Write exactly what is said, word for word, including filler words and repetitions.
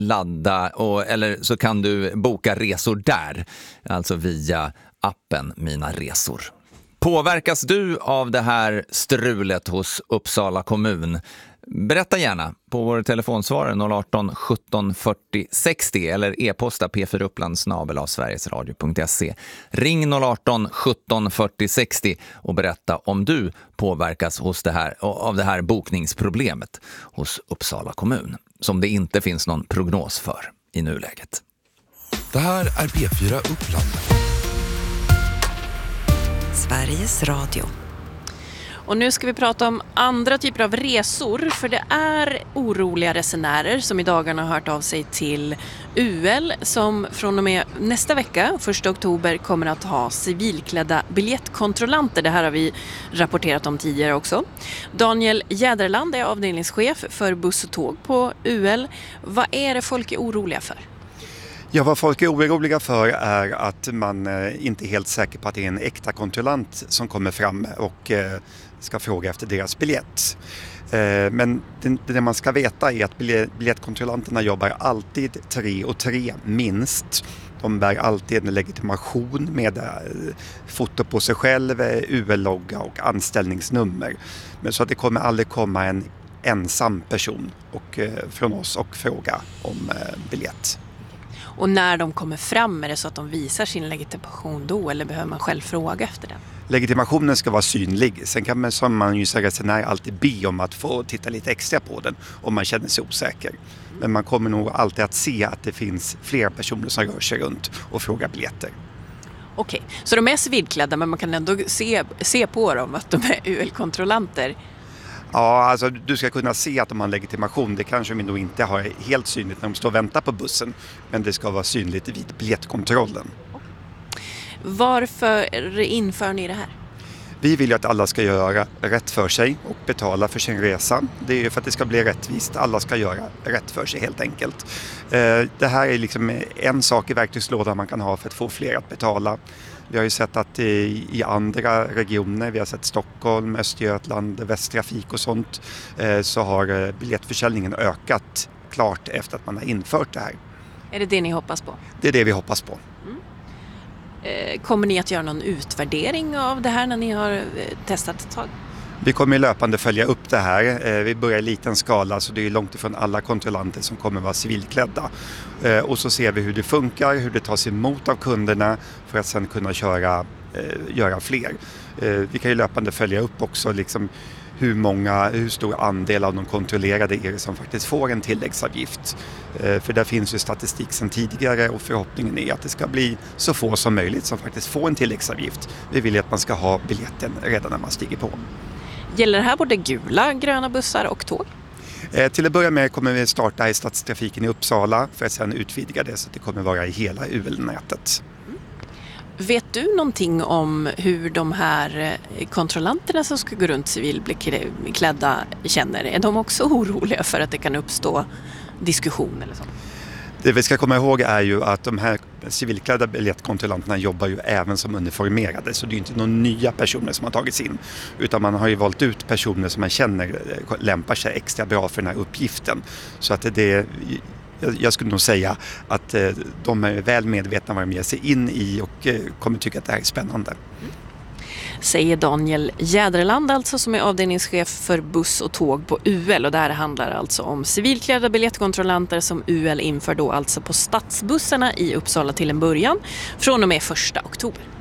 ladda och, eller så kan du boka resor där, alltså via appen Mina Resor. Påverkas du av det här strulet hos Uppsala kommun? Berätta gärna på vår telefonsvarare noll arton sjutton fyrtio sextio eller e-posta p fyra uppland snabel-a sverigesradio punkt se. Ring noll arton sjutton fyrtio sextio och berätta om du påverkas hos det här, av det här bokningsproblemet hos Uppsala kommun, som det inte finns någon prognos för i nuläget. Det här är P fyra Uppland. Sveriges Radio. Och nu ska vi prata om andra typer av resor, för det är oroliga resenärer som i dagarna har hört av sig till U L som från och med nästa vecka, första oktober, kommer att ha civilklädda biljettkontrollanter. Det här har vi rapporterat om tidigare också. Daniel Jäderland är avdelningschef för buss och tåg på U L. Vad är det folk är oroliga för? Ja, vad folk är oroliga för är att man eh, inte är helt säker på att det är en äkta kontrollant som kommer fram och eh, ska fråga efter deras biljett. Eh, men det, det man ska veta är att biljett, biljettkontrollanterna jobbar alltid tre och tre minst. De bär alltid en legitimation med eh, foto på sig själv, U L-logga och anställningsnummer. Men så att det kommer aldrig komma en ensam person och, eh, från oss och fråga om eh, biljett. Och när de kommer fram, är det så att de visar sin legitimation då, eller behöver man själv fråga efter den? Legitimationen ska vara synlig. Sen kan man som man ju som resenär alltid be om att få titta lite extra på den om man känner sig osäker. Men man kommer nog alltid att se att det finns fler personer som rör sig runt och frågar biljetter. Okej, så de är civilklädda men man kan ändå se, se på dem att de är U L-kontrollanter? Ja, alltså du ska kunna se att de har en legitimation. Det kanske de inte har helt synligt när de står och väntar på bussen. Men det ska vara synligt vid biljettkontrollen. Varför inför ni det här? Vi vill ju att alla ska göra rätt för sig och betala för sin resa. Det är ju för att det ska bli rättvist. Alla ska göra rätt för sig helt enkelt. Det här är liksom en sak i verktygslådan man kan ha för att få fler att betala. Vi har ju sett att i, i andra regioner, vi har sett Stockholm, Östergötland, Västtrafik och sånt, eh, så har biljettförsäljningen ökat klart efter att man har infört det här. Är det det ni hoppas på? Det är det vi hoppas på. Mm. Eh, kommer ni att göra någon utvärdering av det här när ni har eh, testat ett tag? Vi kommer löpande följa upp det här. Vi börjar i liten skala, så det är långt ifrån alla kontrollanter som kommer vara civilklädda. Och så ser vi hur det funkar, hur det tas emot av kunderna för att sedan kunna köra, göra fler. Vi kan ju löpande följa upp också liksom hur många, hur stor andel av de kontrollerade är det som faktiskt får en tilläggsavgift. För där finns ju statistik sedan tidigare och förhoppningen är att det ska bli så få som möjligt som faktiskt får en tilläggsavgift. Vi vill ju att man ska ha biljetten redan när man stiger på. Gäller det här både gula, gröna bussar och tåg? Eh, till att börja med kommer vi starta i stadstrafiken i Uppsala för att sedan utvidga det så att det kommer vara i hela U L-nätet. Mm. Vet du någonting om hur de här kontrollanterna som ska gå runt civilklädda känner? Är de också oroliga för att det kan uppstå diskussion eller så? Det vi ska komma ihåg är ju att de här civilklädda biljettkontrollanterna jobbar ju även som uniformerade, så det är ju inte några nya personer som har tagits in, utan man har ju valt ut personer som man känner lämpar sig extra bra för den här uppgiften. Så att det, jag skulle nog säga att de är väl medvetna vad de ger sig in i och kommer tycka att det här är spännande. Mm. Säger Daniel Jäderland alltså, som är avdelningschef för buss och tåg på U L, och det här handlar alltså om civilklädda biljettkontrollanter som U L inför då alltså på stadsbussarna i Uppsala till en början från och med första oktober.